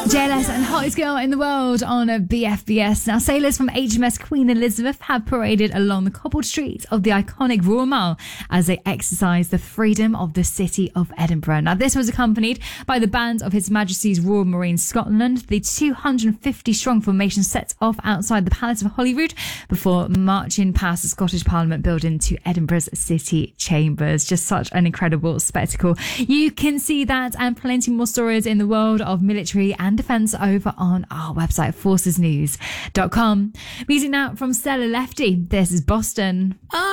JLS and Hottest Girl in the World on a BFBS. Now, sailors from HMS Queen Elizabeth have paraded along the cobbled streets of the iconic Royal Mile as they exercise the freedom of the city of Edinburgh. Now, this was accompanied by the band of His Majesty's Royal Marines Scotland. The 250-strong formation sets off outside the Palace of Holyrood before marching past the Scottish Parliament building to Edinburgh's city chambers. Just such an incredible spectacle. You can see that and plenty more stories in the world of military and defence over on our website, forcesnews.com. Music now from Stella Lefty. This is Boston.